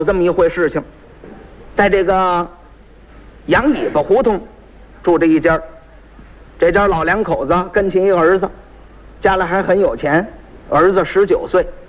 有这么一回事情，在这个杨尾巴胡同住着一家，这家老两口子跟亲一个儿子，家里还很有钱，儿子19岁。